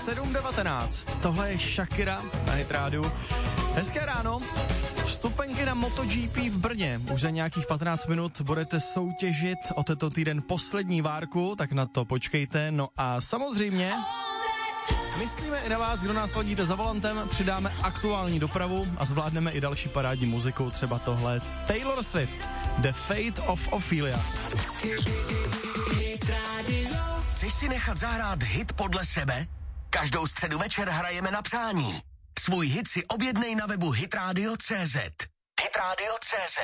7:19. Tohle je Shakira na Hit Rádiu. Hezké ráno. Vstupenky na MotoGP v Brně. Už za nějakých 15 minut budete soutěžit o tento týden poslední várku, tak na to počkejte. No a samozřejmě myslíme i na vás, kdo nás ladíte za volantem, přidáme aktuální dopravu a zvládneme i další parádní muziku, třeba tohle Taylor Swift, The Fate of Ophelia. Chceš si nechat zahrát hit podle sebe? Každou středu večer hrajeme na přání. Svůj hit si objednej na webu hitradio.cz. Hitradio.cz.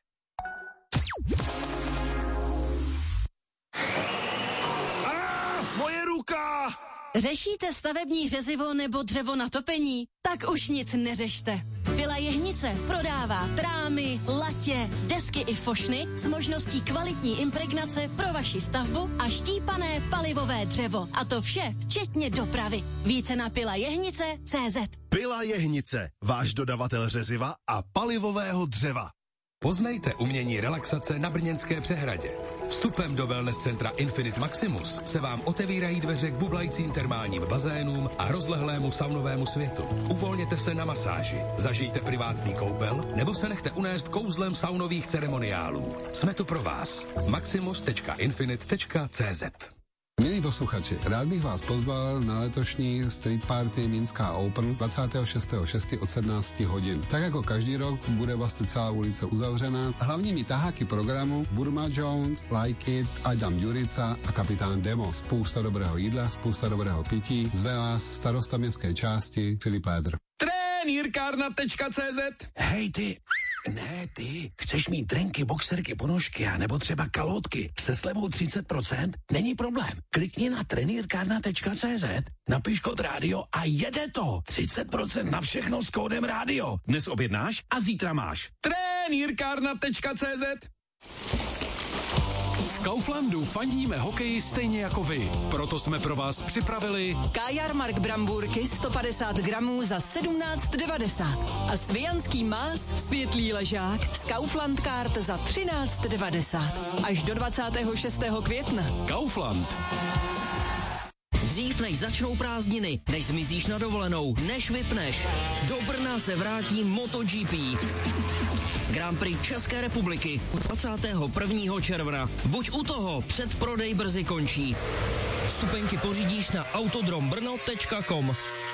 Moje ruka! Řešíte stavební řezivo nebo dřevo na topení? Tak už nic neřešte. Vila Jehnice prodává trámy, latě, desky i fošny s možností kvalitní impregnace pro vaši stavbu a štípané palivové dřevo. A to vše včetně dopravy. Více na pilajehnice.cz. Pila Jehnice, váš dodavatel řeziva a palivového dřeva. Poznejte umění relaxace na Brněnské přehradě. Vstupem do wellness centra Infinite Maximus se vám otevírají dveře k bublajícím termálním bazénům a rozlehlému saunovému světu. Uvolněte se na masáži, zažijte privátní koupel nebo se nechte unést kouzlem saunových ceremoniálů. Jsme tu pro vás. maximus.infinite.cz. Milí posluchači, rád bych vás pozval na letošní Street Party Minská Open 26.6. od 17 hodin. Tak jako každý rok bude vlastně celá ulice uzavřena. Hlavními taháky programu Burma Jones, Like It, Adam Jurica a kapitán Demo. Spousta dobrého jídla, spousta dobrého pití. Zve vás starosta městské části Filip Lédr. Trenýrkárna.cz. Hej ty, ne ty, chceš mít trenky, boxerky, ponožky a nebo třeba kalhotky se slevou 30%? Není problém. Klikni na trenýrkárna.cz, napiš kód rádio a jede to. 30% na všechno s kódem rádio. Dnes objednáš a zítra máš. Trenýrkárna.cz. V Kauflandu fandíme hokeji stejně jako vy. Proto jsme pro vás připravili Kajarmark Bramburky 150 gramů za 17,90 a Svijanský más světlý ležák z Kaufland Card za 13,90 až do 26. května. Kaufland. Dřív než začnou prázdniny, než zmizíš na dovolenou, než vypneš, do Brna se vrátí MotoGP. Grand Prix České republiky 21. června. Buď u toho, předprodej brzy končí. Vstupenky pořídíš na autodrombrno.com.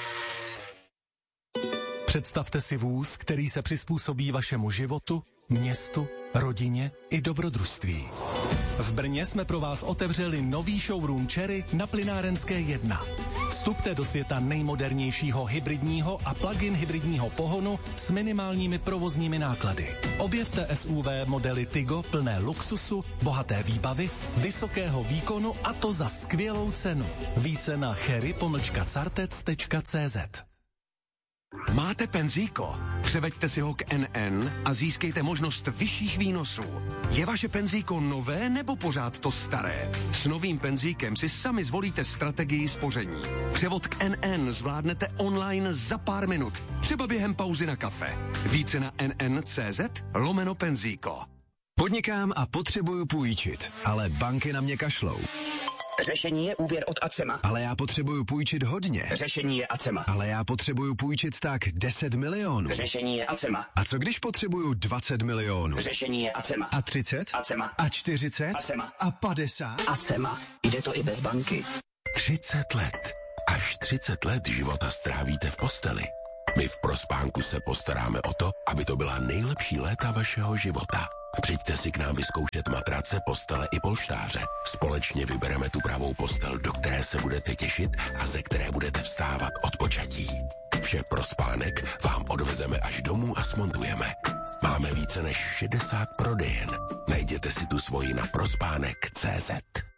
Představte si vůz, který se přizpůsobí vašemu životu, městu, rodině i dobrodružství. V Brně jsme pro vás otevřeli nový showroom Cherry na Plynárenské 1. Vstupte do světa nejmodernějšího hybridního a plug-in hybridního pohonu s minimálními provozními náklady. Objevte SUV modely Tigo plné luxusu, bohaté výbavy, vysokého výkonu a to za skvělou cenu. Více na cherry-cartec.cz. Máte penzíko? Převeďte si ho k NN a získejte možnost vyšších výnosů. Je vaše penzíko nové nebo pořád to staré? S novým penzíkem si sami zvolíte strategii spoření. Převod k NN zvládnete online za pár minut, třeba během pauzy na kafe. Více na nn.cz/penzíko. Podnikám a potřebuju půjčit, ale banky na mě kašlou. Řešení je úvěr od Acema. Ale já potřebuju půjčit hodně. Řešení je Acema. Ale já potřebuju půjčit tak 10 milionů. Řešení je Acema. A co když potřebuju 20 milionů? Řešení je Acema. A 30? Acema. A 40? Acema. A 50? Acema. Jde to i bez banky. 30 let. Až 30 let života strávíte v posteli. My v Prospánku se postaráme o to, aby to byla nejlepší léta vašeho života. Přijďte si k nám vyzkoušet matrace, postele i polštáře. Společně vybereme tu pravou postel, do které se budete těšit a ze které budete vstávat od počatí. Vše pro spánek vám odvezeme až domů a smontujeme. Máme více než 60 prodejen. Najděte si tu svoji na prospánek.cz.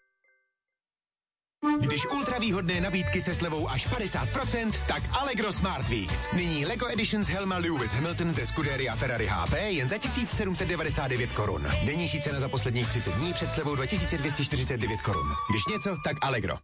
Když ultravýhodné nabídky se slevou až 50%, tak Allegro Smart Weeks. Nyní Lego Editions helma Lewis Hamilton ze Scuderia Ferrari HP jen za 1799 korun. Nejnižší cena za posledních 30 dní před slevou 2249 korun. Když něco, tak Allegro.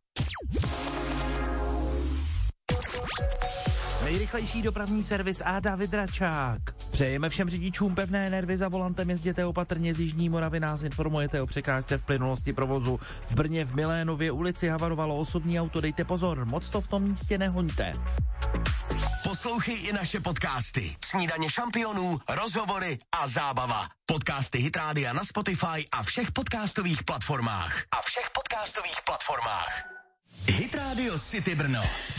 Nejrychlejší dopravní servis Áda Vydračák. Přejeme všem řidičům pevné nervy za volantem, jezděte opatrně, z jižní Moravy nás informujete o překážce v plynulosti provozu. V Brně v Milénově ulici havarovalo osobní auto, dejte pozor, moc to v tom místě nehoňte. Poslouchej i naše podcasty. Snídaně šampionů, rozhovory a zábava. Podcasty Hit Rádia na Spotify a všech podcastových platformách. Hit Radio City Brno.